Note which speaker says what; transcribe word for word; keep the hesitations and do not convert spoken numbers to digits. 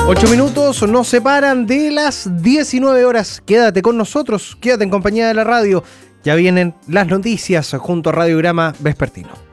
Speaker 1: Ocho minutos nos separan de las diecinueve horas. Quédate con nosotros, quédate en compañía de la radio. Ya vienen las noticias junto a Radiograma Vespertino.